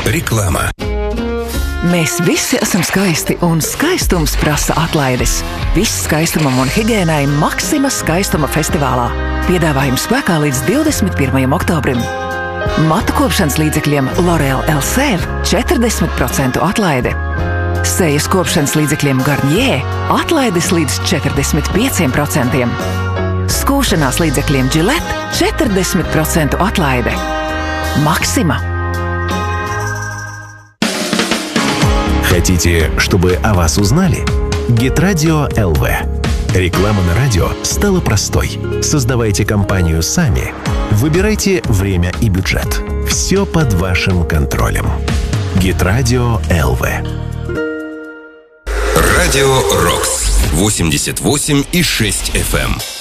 Reklāmā. Mēs visi esam skaisti, un skaistums prasa atlaides. Viss skaistumam un higiēnai Maxima skaistuma festivālā. Piedāvājums spēkā līdz 21. oktobrim. Matu kopšanas līdzekļiem L'Oréal Elixir 40% atlaide. Sejas kopšanas līdzekļiem Garnier atlaides līdz 45%. Skūšanās līdzekļiem Gillette 40% atlaide. Maxima. Хотите, чтобы о вас узнали? Гит-радио ЛВ. Реклама на радио стала простой. Создавайте компанию сами. Выбирайте время и бюджет. Все под вашим контролем. Гит-радио ЛВ. Радио Рокс 88,6 FM.